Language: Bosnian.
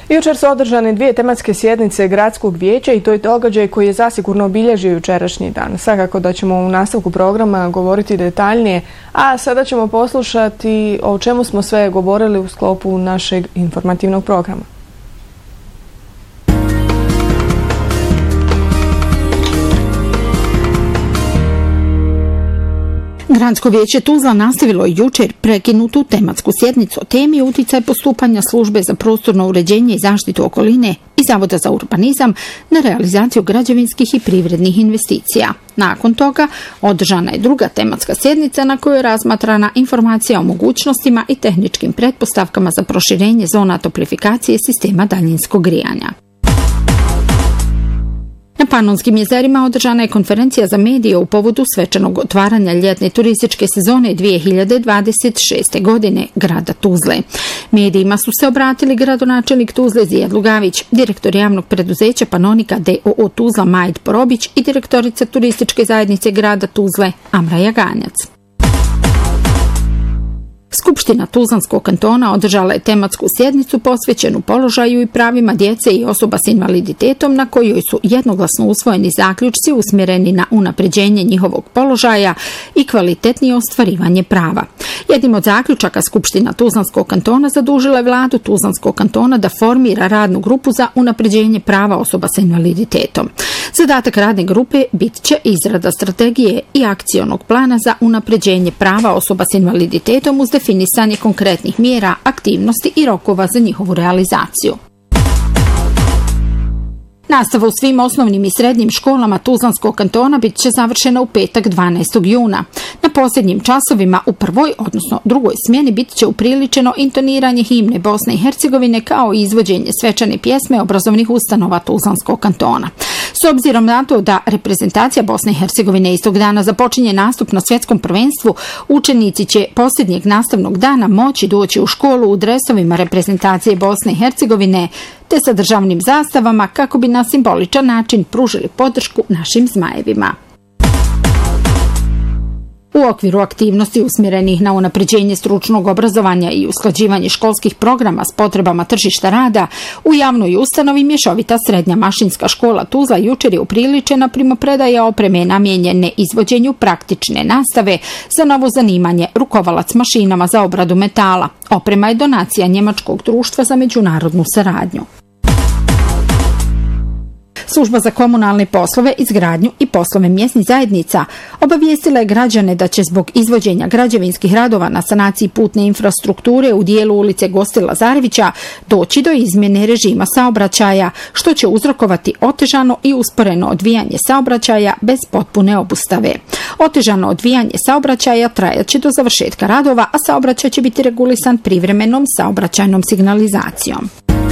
Jučer su održane 2 tematske sjednice gradskog vijeća i to je događaj koji je zasigurno obilježio jučerašnji dan. Svakako da ćemo u nastavku programa govoriti detaljnije, a sada ćemo poslušati o čemu smo sve govorili u sklopu našeg informativnog programa. Gradsko vijeće Tuzla nastavilo je jučer prekinutu tematsku sjednicu o temi uticaj postupanja službe za prostorno uređenje i zaštitu okoline i Zavoda za urbanizam na realizaciju građevinskih i privrednih investicija. Nakon toga održana je druga tematska sjednica na kojoj je razmatrana informacija o mogućnostima i tehničkim pretpostavkama za proširenje zona toplifikacije sistema daljinskog grijanja. Na Panonskim jezerima održana je konferencija za medije u povodu svečanog otvaranja ljetne turističke sezone 2026. godine grada Tuzle. Medijima su se obratili gradonačelnik Tuzle Zijad Lugavić, direktor javnog preduzeća Panonika d.o.o. Tuzla Majd Porobić i direktorica turističke zajednice grada Tuzle Amra Jaganjac. Skupština Tuzlanskog kantona održala je tematsku sjednicu posvećenu položaju i pravima djece i osoba s invaliditetom na kojoj su jednoglasno usvojeni zaključci usmjereni na unapređenje njihovog položaja i kvalitetnije ostvarivanje prava. Jednim od zaključaka Skupština Tuzlanskog kantona zadužila je vladu Tuzlanskog kantona da formira radnu grupu za unapređenje prava osoba s invaliditetom. Zadatak radne grupe bit će izrada strategije i akcionog plana za unapređenje prava osoba s invaliditetom uz definisanje konkretnih mjera, aktivnosti i rokova za njihovu realizaciju. Nastava u svim osnovnim i srednjim školama Tuzlanskog kantona bit će završena u petak 12. juna. Na posljednjim časovima u prvoj, odnosno drugoj smjeni bit će upriličeno intoniranje himne Bosne i Hercegovine kao i izvođenje svečane pjesme obrazovnih ustanova Tuzlanskog kantona. S obzirom na to da reprezentacija Bosne i Hercegovine istog dana započinje nastup na svjetskom prvenstvu, učenici će posljednjeg nastavnog dana moći doći u školu u dresovima reprezentacije Bosne i Hercegovine te sa državnim zastavama kako bi na simboličan način pružili podršku našim zmajevima. U okviru aktivnosti usmjerenih na unapređenje stručnog obrazovanja i usklađivanje školskih programa s potrebama tržišta rada, u javnoj ustanovi Mješovita srednja mašinska škola Tuzla jučer je upriličena primopredaja opreme namijenjene izvođenju praktične nastave za novo zanimanje rukovalac mašinama za obradu metala. Oprema je donacija Njemačkog društva za međunarodnu saradnju. Služba za komunalne poslove, izgradnju i poslove mjesnih zajednica obavijestila je građane da će zbog izvođenja građevinskih radova na sanaciji putne infrastrukture u dijelu ulice Goste Lazarevića doći do izmjene režima saobraćaja, što će uzrokovati otežano i usporeno odvijanje saobraćaja bez potpune obustave. Otežano odvijanje saobraćaja trajaće do završetka radova, a saobraćaj će biti regulisan privremenom saobraćajnom signalizacijom.